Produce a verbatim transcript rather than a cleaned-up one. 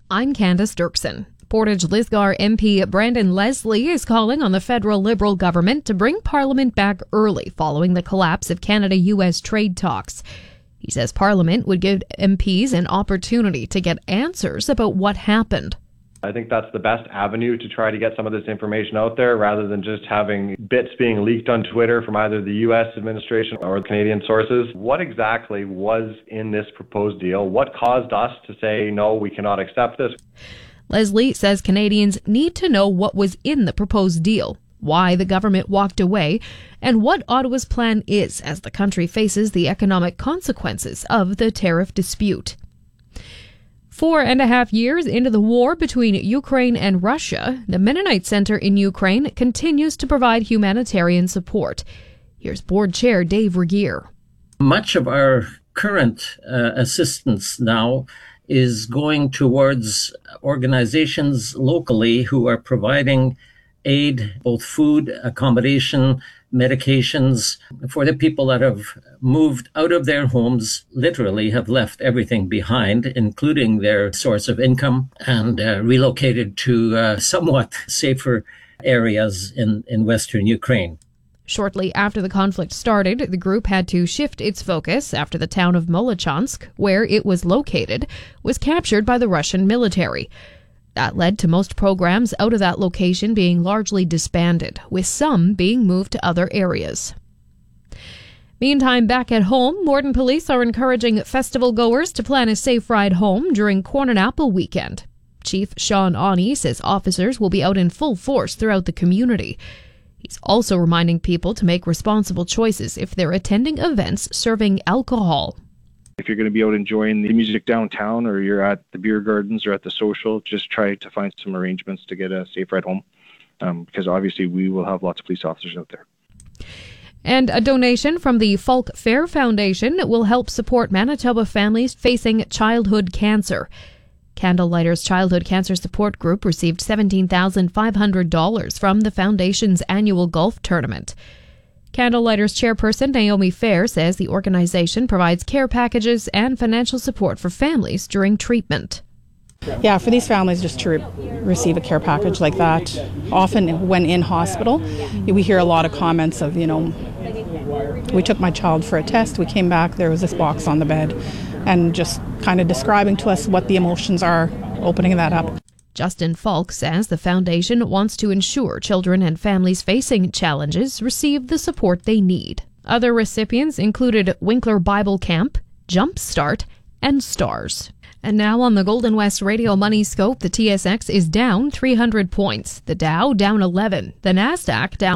I'm Candace Dirksen. Portage-Lisgar M P Brandon Leslie is calling on the federal Liberal government to bring Parliament back early following the collapse of Canada-U S trade talks. He says Parliament would give M Ps an opportunity to get answers about what happened. I think that's the best avenue to try to get some of this information out there rather than just having bits being leaked on Twitter from either the U S administration or Canadian sources. What exactly was in this proposed deal? What caused us to say, no, we cannot accept this? Leslie says Canadians need to know what was in the proposed deal, why the government walked away, and what Ottawa's plan is as the country faces the economic consequences of the tariff dispute. Four and a half years into the war between Ukraine and Russia, the Mennonite Center in Ukraine continues to provide humanitarian support. Here's board chair Dave Regier. Much of our current uh, assistance now is going towards organizations locally who are providing aid, both food, accommodation, medications, for the people that have moved out of their homes, literally have left everything behind, including their source of income, and uh, relocated to uh, somewhat safer areas in, in Western Ukraine. Shortly after the conflict started, the group had to shift its focus after the town of Molochansk, where it was located, was captured by the Russian military. That led to most programs out of that location being largely disbanded, with some being moved to other areas. Meantime, back at home, Morden police are encouraging festival goers to plan a safe ride home during Corn and Apple weekend. Chief Sean Awney says officers will be out in full force throughout the community. He's also reminding people to make responsible choices if they're attending events serving alcohol. If you're going to be out enjoying the music downtown, or you're at the beer gardens or at the social, just try to find some arrangements to get a safe ride home, um, because obviously we will have lots of police officers out there. And a donation from the Falk Fair Foundation will help support Manitoba families facing childhood cancer. Candlelighters Childhood Cancer Support Group received seventeen thousand five hundred dollars from the foundation's annual golf tournament. Candlelighters chairperson Naomi Fair says the organization provides care packages and financial support for families during treatment. Yeah, for these families just to re- receive a care package like that, often when in hospital, we hear a lot of comments of, you know, we took my child for a test, we came back, there was this box on the bed, and just kind of describing to us what the emotions are, opening that up. Justin Falk says the foundation wants to ensure children and families facing challenges receive the support they need. Other recipients included Winkler Bible Camp, Jump Start, and STARS. And now on the Golden West Radio Money Scope, the T S X is down three hundred points, the Dow down eleven, the Nasdaq down